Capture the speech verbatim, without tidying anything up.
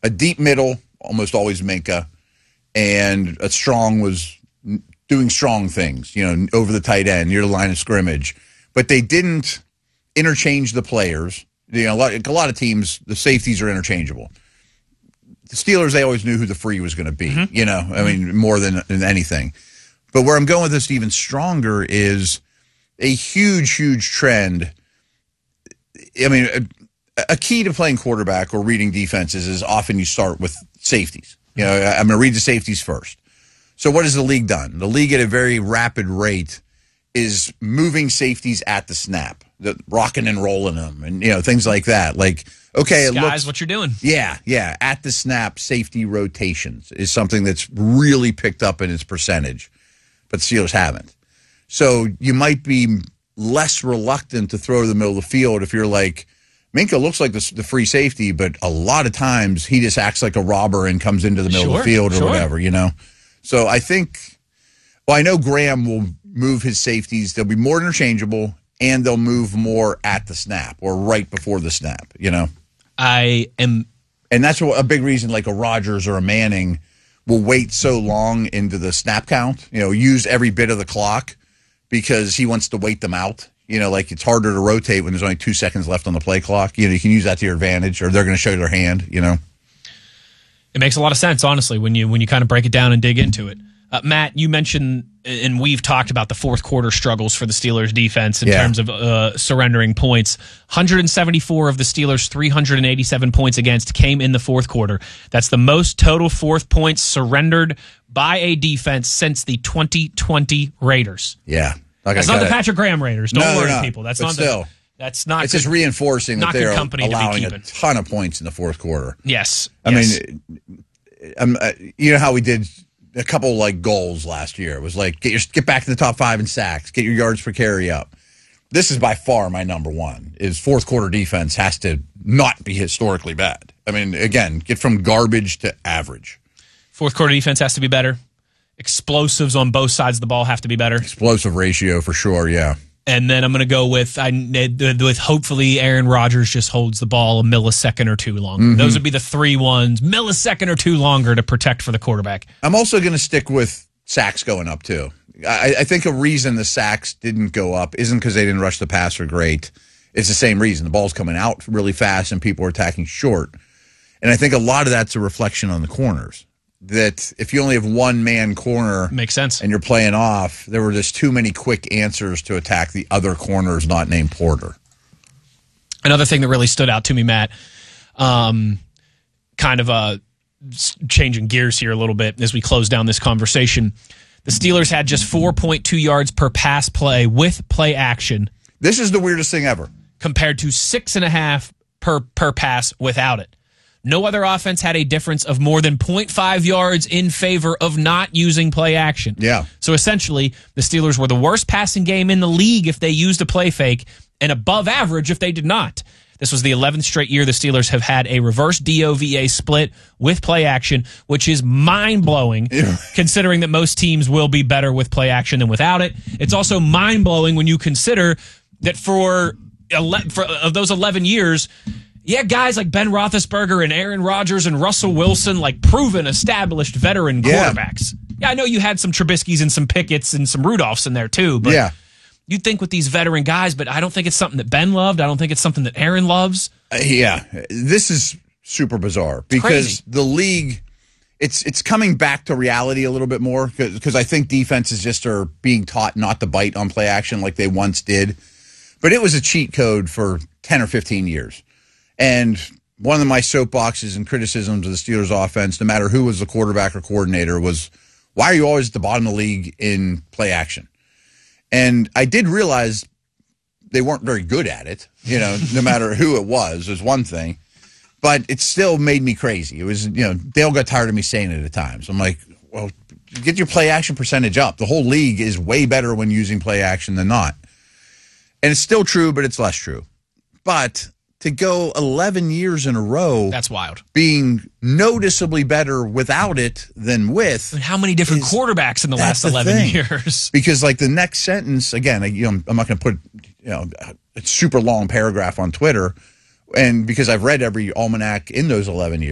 a deep middle, almost always Minkah, and a strong was doing strong things, you know, over the tight end, near the line of scrimmage. But they didn't interchange the players. You know, a lot, a lot of teams, the safeties are interchangeable. The Steelers, they always knew who the free was going to be, mm-hmm. you know, I mean, more than, than anything. But where I'm going with this even stronger is a huge, huge trend. I mean, a, a key to playing quarterback or reading defenses is often you start with safeties. You know, I'm going to read the safeties first. So what has the league done? The league at a very rapid rate is moving safeties at the snap, the rocking and rolling them, and you know things like that. Like, okay, it Sky's looks, what you're doing. Yeah, yeah. At the snap, safety rotations is something that's really picked up in its percentage, but Steelers haven't. So you might be less reluctant to throw to the middle of the field if you're like, Minkah looks like the, the free safety, but a lot of times he just acts like a robber and comes into the middle sure, of the field or sure. whatever, you know? So I think, well, I know Graham will move his safeties. They'll be more interchangeable, and they'll move more at the snap or right before the snap, you know? I am. And that's what, a big reason like a Rodgers or a Manning will wait so long into the snap count, you know, use every bit of the clock because he wants to wait them out. You know, like it's harder to rotate when there's only two seconds left on the play clock. You know, you can use that to your advantage, or they're going to show their hand, you know? It makes a lot of sense, honestly, when you when you kind of break it down and dig into it. Uh, Matt, you mentioned, and we've talked about the fourth quarter struggles for the Steelers defense in yeah. terms of uh, surrendering points. one hundred seventy-four of the Steelers' three hundred eighty-seven points against came in the fourth quarter. That's the most total fourth points surrendered by a defense since the twenty twenty Raiders. Yeah. Like That's not the Patrick Graham Raiders. Don't no, worry, no, people. That's but not still. the... That's not It's good, just reinforcing that they're allowing a ton of points in the fourth quarter. Yes. I yes. mean, um, uh, you know how we did a couple like goals last year. It was like get your get back to the top five in sacks, get your yards per carry up. This is by far my number one. Is fourth quarter defense has to not be historically bad. I mean, again, get from garbage to average. Fourth quarter defense has to be better. Explosives on both sides of the ball have to be better. Explosive ratio for sure. Yeah. And then I'm going to go with I with hopefully Aaron Rodgers just holds the ball a millisecond or two longer. Mm-hmm. Those would be the three ones, millisecond or two longer to protect for the quarterback. I'm also going to stick with sacks going up too. I, I think a reason the sacks didn't go up isn't because they didn't rush the passer great. It's the same reason. The ball's coming out really fast and people are attacking short. And I think a lot of that's a reflection on the corners. That if you only have one man corner, makes sense, and you're playing off, there were just too many quick answers to attack the other corners not named Porter. Another thing that really stood out to me, Matt, um, kind of uh, changing gears here a little bit as we close down this conversation. The Steelers had just four point two yards per pass play with play action. This is the weirdest thing ever. Compared to six and a half per per pass without it. No other offense had a difference of more than zero point five yards in favor of not using play action. Yeah. So essentially, the Steelers were the worst passing game in the league if they used a play fake and above average if they did not. This was the eleventh straight year the Steelers have had a reverse D O V A split with play action, which is mind-blowing yeah. considering that most teams will be better with play action than without it. It's also mind-blowing when you consider that for, ele- for of those eleven years, yeah, guys like Ben Roethlisberger and Aaron Rodgers and Russell Wilson, like proven, established veteran yeah. quarterbacks. Yeah, I know you had some Trubisky's and some Pickett's and some Rudolphs in there too, but yeah. you'd think with these veteran guys, but I don't think it's something that Ben loved. I don't think it's something that Aaron loves. Uh, yeah, this is super bizarre because the league, it's it's coming back to reality a little bit more because I think defenses just are being taught not to bite on play action like they once did. But it was a cheat code for ten or fifteen years. And one of my soapboxes and criticisms of the Steelers offense, no matter who was the quarterback or coordinator, was why are you always at the bottom of the league in play action? And I did realize they weren't very good at it, you know, no matter who it was, was one thing. But it still made me crazy. It was, you know, Dale got tired of me saying it at times. I'm like, well, get your play action percentage up. The whole league is way better when using play action than not. And it's still true, but it's less true. But to go eleven years in a row, that's wild. Being noticeably better without it than with. I mean, how many different is, quarterbacks in the last eleven thing. years? Because like the next sentence, again, I, you know, I'm not going to put you know a super long paragraph on Twitter, and because I've read every almanac in those eleven years.